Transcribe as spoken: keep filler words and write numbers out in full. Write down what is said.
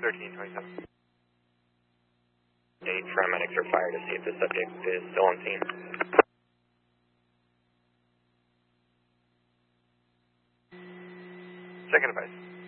thirteen twenty-seven. Eight paramedics are fired to see if the subject is still on scene. Second advice.